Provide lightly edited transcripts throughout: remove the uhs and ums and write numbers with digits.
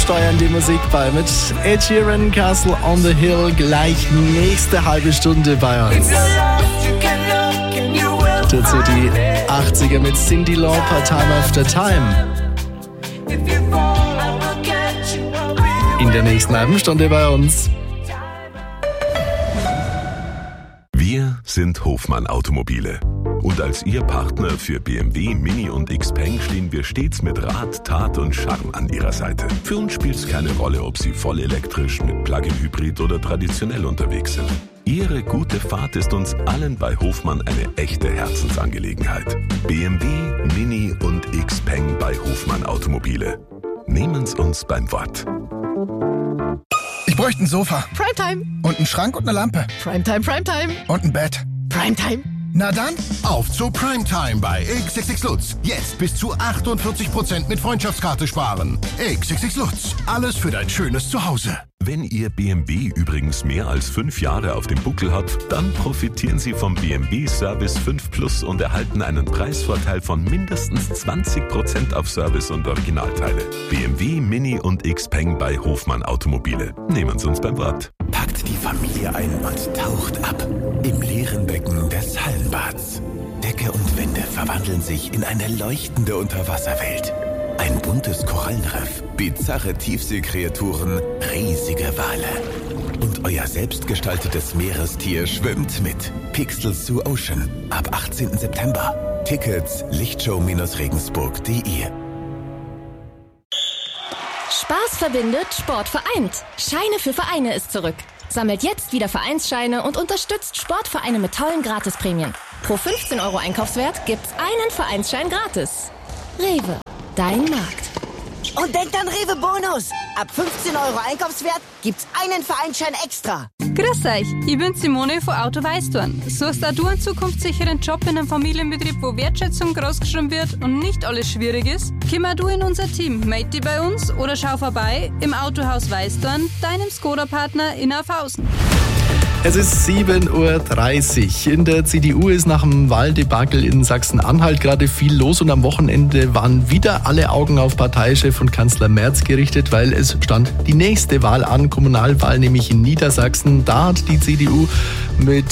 steuern die Musik bei mit Ed Sheeran, Castle on the Hill, gleich nächste halbe Stunde bei uns. Dazu die 80er mit Cyndi Lauper, Time After Time. In der nächsten halben Stunde bei uns. Wir sind Hofmann Automobile. Und als Ihr Partner für BMW, Mini und Xpeng stehen wir stets mit Rat, Tat und Charme an Ihrer Seite. Für uns spielt es keine Rolle, ob Sie voll elektrisch, mit Plug-in-Hybrid oder traditionell unterwegs sind. Ihre gute Fahrt ist uns allen bei Hofmann eine echte Herzensangelegenheit. BMW, Mini und Xpeng bei Hofmann Automobile. Nehmen's uns beim Wort. Ich bräuchte ein Sofa. Primetime. Und einen Schrank und eine Lampe. Primetime, Primetime. Und ein Bett. Primetime. Na dann, auf zu Primetime bei XXX Lutz. Jetzt bis zu 48% mit Freundschaftskarte sparen. XXX Lutz. Alles für dein schönes Zuhause. Wenn Ihr BMW übrigens mehr als 5 Jahre auf dem Buckel hat, dann profitieren Sie vom BMW Service 5 Plus und erhalten einen Preisvorteil von mindestens 20% auf Service und Originalteile. BMW, Mini und Xpeng bei Hofmann Automobile. Nehmen Sie uns beim Wort. Packt die Familie ein und taucht ab im leeren Becken des Hallenbads. Decke und Wände verwandeln sich in eine leuchtende Unterwasserwelt. Ein buntes Korallenriff, bizarre Tiefseekreaturen, riesige Wale. Und euer selbstgestaltetes Meerestier schwimmt mit. Pixels to Ocean ab 18. September. Tickets lichtshow-regensburg.de. Spaß verbindet, Sport vereint. Scheine für Vereine ist zurück. Sammelt jetzt wieder Vereinsscheine und unterstützt Sportvereine mit tollen Gratisprämien. Pro 15 € Einkaufswert gibt's einen Vereinsschein gratis. Rewe, dein Markt. Und denkt an Rewe Bonus. Ab 15 € Einkaufswert gibt's einen Vereinsschein extra. Grüß euch, ich bin Simone von Auto Weißdorn. Suchst auch du einen zukunftssicheren Job in einem Familienbetrieb, wo Wertschätzung großgeschrieben wird und nicht alles schwierig ist? Komm auch du in unser Team, melde dich bei uns oder schau vorbei im Autohaus Weißdorn, deinem Skoda-Partner in Aufhausen. Es ist 7:30 Uhr. In der CDU ist nach dem Wahldebakel in Sachsen-Anhalt gerade viel los und am Wochenende waren wieder alle Augen auf Parteichef und Kanzler Merz gerichtet, weil es stand die nächste Wahl an, Kommunalwahl, nämlich in Niedersachsen. Da hat die CDU mit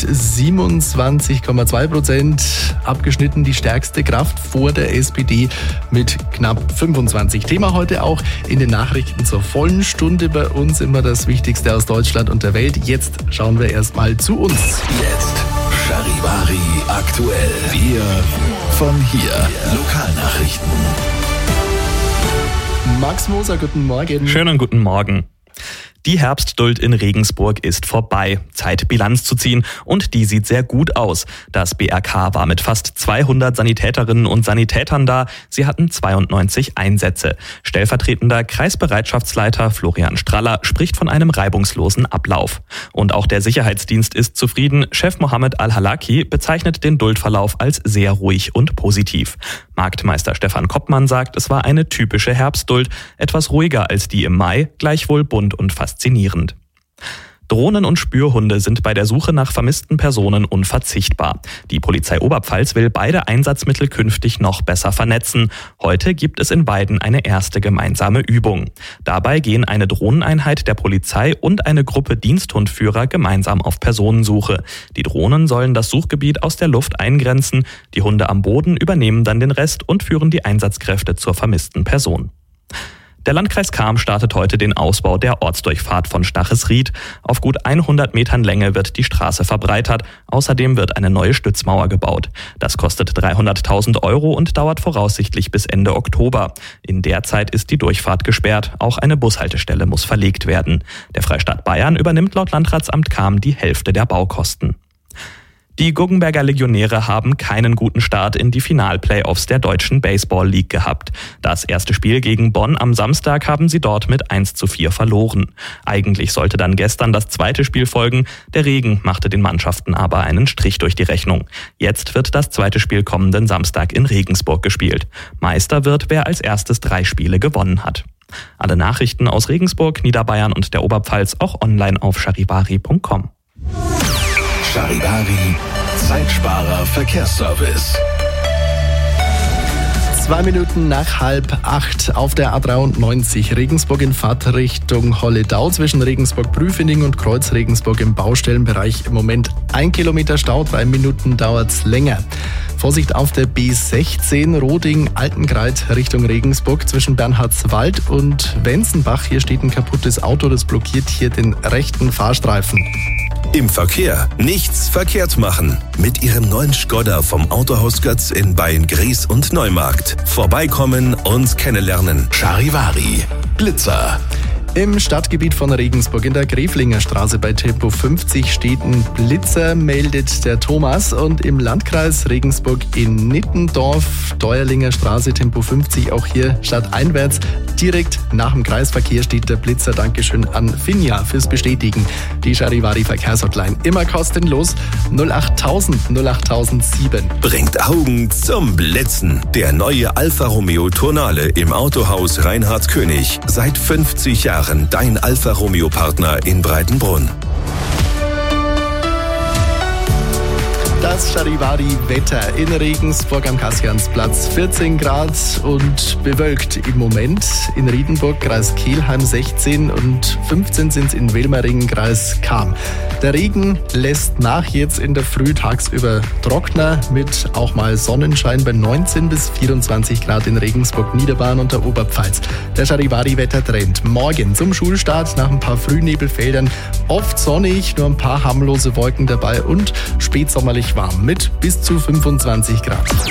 27,2% abgeschnitten, die stärkste Kraft vor der SPD mit knapp 25%. Thema heute auch in den Nachrichten zur vollen Stunde bei uns, immer das Wichtigste aus Deutschland und der Welt. Jetzt schauen wir erstmal zu uns. Jetzt Charivari aktuell. Wir von hier. Lokalnachrichten. Max Moser, guten Morgen. Schönen guten Morgen. Die Herbstduld in Regensburg ist vorbei. Zeit, Bilanz zu ziehen. Und die sieht sehr gut aus. Das BRK war mit fast 200 Sanitäterinnen und Sanitätern da. Sie hatten 92 Einsätze. Stellvertretender Kreisbereitschaftsleiter Florian Straller spricht von einem reibungslosen Ablauf. Und auch der Sicherheitsdienst ist zufrieden. Chef Mohammed Al-Halaki bezeichnet den Duldverlauf als sehr ruhig und positiv. Marktmeister Stefan Koppmann sagt, es war eine typische Herbstduld. Etwas ruhiger als die im Mai, gleichwohl bunt und faszinierend. Drohnen und Spürhunde sind bei der Suche nach vermissten Personen unverzichtbar. Die Polizei Oberpfalz will beide Einsatzmittel künftig noch besser vernetzen. Heute gibt es in beiden eine erste gemeinsame Übung. Dabei gehen eine Drohneneinheit der Polizei und eine Gruppe Diensthundführer gemeinsam auf Personensuche. Die Drohnen sollen das Suchgebiet aus der Luft eingrenzen. Die Hunde am Boden übernehmen dann den Rest und führen die Einsatzkräfte zur vermissten Person. Der Landkreis Cham startet heute den Ausbau der Ortsdurchfahrt von Stachesried. Auf gut 100 Metern Länge wird die Straße verbreitert. Außerdem wird eine neue Stützmauer gebaut. Das kostet 300.000 € und dauert voraussichtlich bis Ende Oktober. In der Zeit ist die Durchfahrt gesperrt. Auch eine Bushaltestelle muss verlegt werden. Der Freistaat Bayern übernimmt laut Landratsamt Cham die Hälfte der Baukosten. Die Guggenberger Legionäre haben keinen guten Start in die Finalplayoffs der Deutschen Baseball League gehabt. Das erste Spiel gegen Bonn am Samstag haben sie dort mit 1:4 verloren. Eigentlich sollte dann gestern das zweite Spiel folgen. Der Regen machte den Mannschaften aber einen Strich durch die Rechnung. Jetzt wird das zweite Spiel kommenden Samstag in Regensburg gespielt. Meister wird, wer als erstes 3 Spiele gewonnen hat. Alle Nachrichten aus Regensburg, Niederbayern und der Oberpfalz auch online auf charivari.com. Charivari, Zeitsparer Verkehrsservice. 2 Minuten nach 7:30 auf der A93 Regensburg in Fahrtrichtung Holledau zwischen Regensburg-Prüfening und Kreuz Regensburg im Baustellenbereich im Moment 1 Kilometer Stau, 3 Minuten dauert's länger. Vorsicht auf der B16 Roding-Altengreit Richtung Regensburg zwischen Bernhardswald und Wenzenbach. Hier steht ein kaputtes Auto, das blockiert hier den rechten Fahrstreifen. Im Verkehr nichts verkehrt machen. Mit Ihrem neuen Skoda vom Autohaus Götz in Beyen-Gries und Neumarkt. Vorbeikommen und kennenlernen. Charivari, Blitzer. Im Stadtgebiet von Regensburg in der Greflinger Straße bei Tempo 50 steht ein Blitzer, meldet der Thomas. Und im Landkreis Regensburg in Nittendorf, Deuerlinger Straße, Tempo 50, auch hier stadteinwärts. Direkt nach dem Kreisverkehr steht der Blitzer. Dankeschön an Finja fürs Bestätigen. Die Charivari Verkehrshotline immer kostenlos 08000 08007. Bringt Augen zum Blitzen. Der neue Alfa Romeo Tonale im Autohaus Reinhard König. Seit 50 Jahren dein Alfa Romeo Partner in Breitenbrunn. Das Charivari-Wetter in Regensburg am Kassiansplatz. 14 Grad und bewölkt im Moment. In Riedenburg, Kreis Kelheim 16 und 15 sind es in Welmeringen, Kreis Cham. Der Regen lässt nach, jetzt in der Früh tagsüber trockener mit auch mal Sonnenschein bei 19 bis 24 Grad in Regensburg, Niederbayern und der Oberpfalz. Der Charivari-Wettertrend. Morgen zum Schulstart nach ein paar Frühnebelfeldern oft sonnig, nur ein paar harmlose Wolken dabei und spätsommerlich warm mit bis zu 25 Grad.